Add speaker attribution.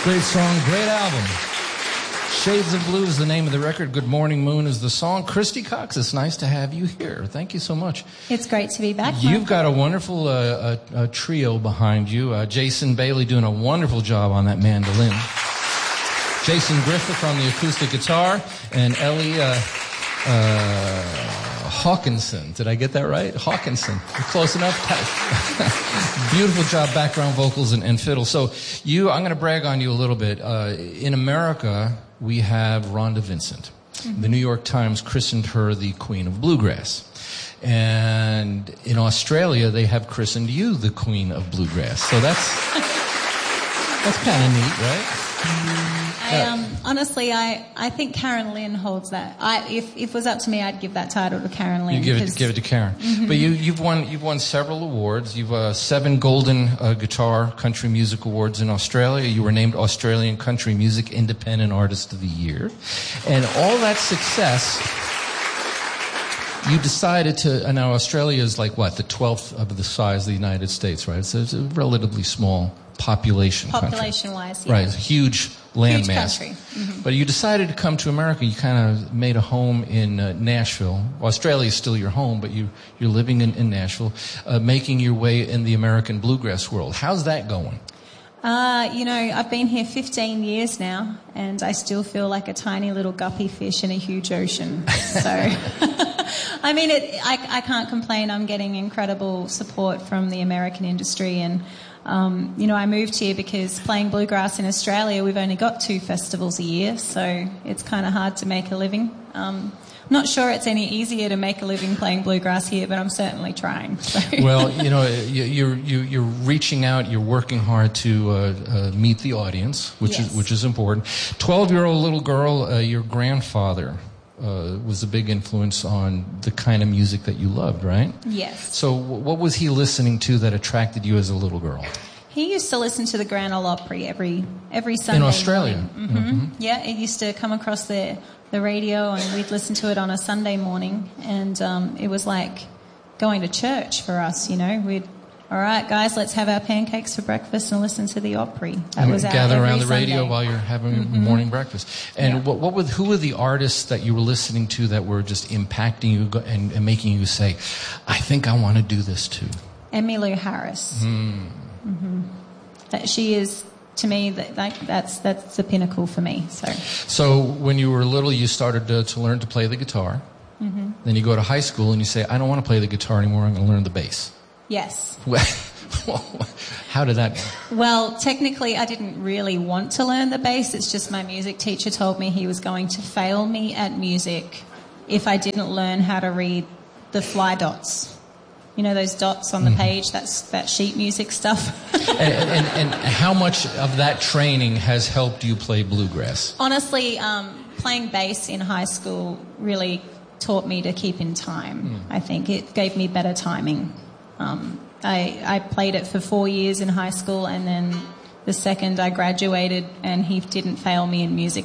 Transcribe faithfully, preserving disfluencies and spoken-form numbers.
Speaker 1: Great song, great album. Shades of Blue is the name of the record. Good Morning Moon is the song. Christy Cox, it's nice to have you here. Thank you so much.
Speaker 2: It's great to be back.
Speaker 1: You've got a wonderful uh, uh, uh, trio behind you. Uh, Jason Bailey doing a wonderful job on that mandolin. Jason Griffith on the acoustic guitar. And Ellie uh, uh, Hawkinson. Did I get that right? Hawkinson. Close enough? Beautiful job, background vocals and, and fiddle. So you, I'm going to brag on you a little bit. Uh, in America, we have Rhonda Vincent. Mm-hmm. The New York Times christened her the Queen of Bluegrass. And in Australia, they have christened you the Queen of Bluegrass. So that's that's kind of neat, right?
Speaker 2: I, um, honestly, I, I think Karen Lynn holds that. I, if, if it was up to me, I'd give that title to Karen Lynn.
Speaker 1: You give it, give it to Karen. Mm-hmm. But you, you've won, you've won several awards. You've uh, seven Golden uh, Guitar Country Music Awards in Australia. You were named Australian Country Music Independent Artist of the Year, and all that success. You decided to. And now Australia is like what, the twelfth of the size of the United States, right? So it's a relatively small population.
Speaker 2: Population-wise, yeah.
Speaker 1: Right, it's a huge landmass.
Speaker 2: Huge country. Mm-hmm.
Speaker 1: But you decided to come to America. You kind of made a home in uh, Nashville. Well, Australia is still your home, but you, you're living in, in Nashville, uh, making your way in the American bluegrass world. How's that going?
Speaker 2: Uh, you know, I've been here fifteen years now, and I still feel like a tiny little guppy fish in a huge ocean. So, I mean, it, I, I can't complain. I'm getting incredible support from the American industry, and Um, you know, I moved here because playing bluegrass in Australia, we've only got two festivals a year, so it's kind of hard to make a living. Um, I'm not sure it's any easier to make a living playing bluegrass here, but I'm certainly trying. So.
Speaker 1: Well, you know, you're you, you're reaching out, you're working hard to uh, uh, meet the audience, which
Speaker 2: yes.
Speaker 1: is which is important. Twelve-year-old little girl, uh, your grandfather Uh, was a big influence on the kind of music that you loved, right?
Speaker 2: Yes.
Speaker 1: So w- what was he listening to that attracted you as a little girl?
Speaker 2: He used to listen to the Grand Ole Opry every every Sunday
Speaker 1: in Australia.
Speaker 2: Mm-hmm. Mm-hmm. Yeah, it used to come across the the radio, and we'd listen to it on a Sunday morning, and um, it was like going to church for us. You know, we'd all right, guys, let's have our pancakes for breakfast and listen to the Opry. That was our
Speaker 1: gather around the
Speaker 2: Sunday.
Speaker 1: radio while you're having
Speaker 2: mm-hmm.
Speaker 1: morning breakfast. And
Speaker 2: yeah.
Speaker 1: what, what were, who were the artists that you were listening to that were just impacting you and, and making you say, I think I want to do this too?
Speaker 2: Emmylou Harris.
Speaker 1: Mm.
Speaker 2: Mm-hmm. That she is, to me, that, that that's that's the pinnacle for me. So,
Speaker 1: so when you were little, you started to, to learn to play the guitar.
Speaker 2: Mm-hmm.
Speaker 1: Then you go to high school and you say, I don't want to play the guitar anymore. I'm going to learn the bass.
Speaker 2: Yes.
Speaker 1: How did that go?
Speaker 2: Well, technically, I didn't really want to learn the bass. It's just my music teacher told me he was going to fail me at music if I didn't learn how to read the fly dots. You know, those dots on the
Speaker 1: mm-hmm.
Speaker 2: page, that's that sheet music stuff.
Speaker 1: and, and, and how much of that training has helped you play bluegrass?
Speaker 2: Honestly, um, playing bass in high school really taught me to keep in time, mm. I think. It gave me better timing. Um, I, I played it for four years in high school, and then the second I graduated and he didn't fail me in music,